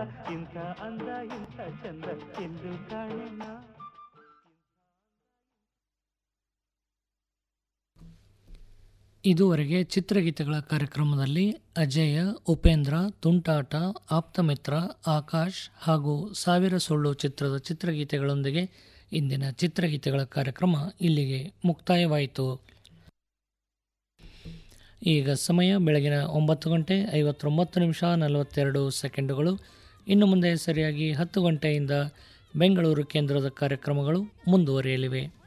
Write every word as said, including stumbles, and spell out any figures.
ಇಂಥ ಅಂದ ಇಂಥ ಚಂದ ಎಂದು ಕಾಣೆನ. ಇದುವರೆಗೆ ಚಿತ್ರಗೀತೆಗಳ ಕಾರ್ಯಕ್ರಮದಲ್ಲಿ ಅಜಯ, ಉಪೇಂದ್ರ, ತುಂಟಾಟ, ಆಪ್ತಮಿತ್ರ, ಆಕಾಶ್ ಹಾಗೂ ಸಾವಿರ ಸುಳ್ಳು ಚಿತ್ರದ ಚಿತ್ರಗೀತೆಗಳೊಂದಿಗೆ ಇಂದಿನ ಚಿತ್ರಗೀತೆಗಳ ಕಾರ್ಯಕ್ರಮ ಇಲ್ಲಿಗೆ ಮುಕ್ತಾಯವಾಯಿತು. ಈಗ ಸಮಯ ಬೆಳಗಿನ ಒಂಬತ್ತು ಗಂಟೆ ಐವತ್ತೊಂಬತ್ತು ನಿಮಿಷ ನಲವತ್ತೆರಡು ಸೆಕೆಂಡುಗಳು. ಇನ್ನು ಮುಂದೆ ಸರಿಯಾಗಿ ಹತ್ತು ಗಂಟೆಯಿಂದ ಬೆಂಗಳೂರು ಕೇಂದ್ರದ ಕಾರ್ಯಕ್ರಮಗಳು ಮುಂದುವರಿಯಲಿವೆ.